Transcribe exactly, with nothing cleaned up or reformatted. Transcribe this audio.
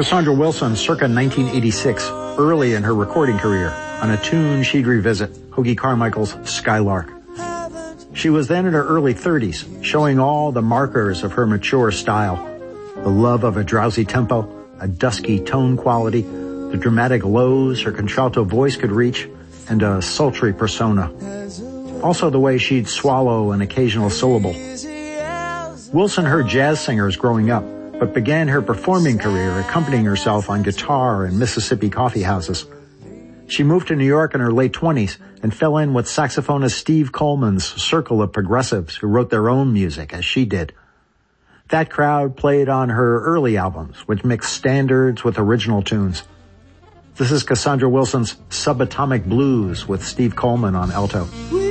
Cassandra Wilson, circa nineteen eighty-six, early in her recording career, on a tune she'd revisit, Hoagy Carmichael's Skylark. She was then in her early thirties, showing all the markers of her mature style. The love of a drowsy tempo, a dusky tone quality, the dramatic lows her contralto voice could reach, and a sultry persona. Also the way she'd swallow an occasional syllable. Wilson heard jazz singers growing up, but began her performing career accompanying herself on guitar in Mississippi coffee houses. She moved to New York in her late twenties and fell in with saxophonist Steve Coleman's circle of progressives who wrote their own music, as she did. That crowd played on her early albums, which mixed standards with original tunes. This is Cassandra Wilson's Subatomic Blues with Steve Coleman on alto.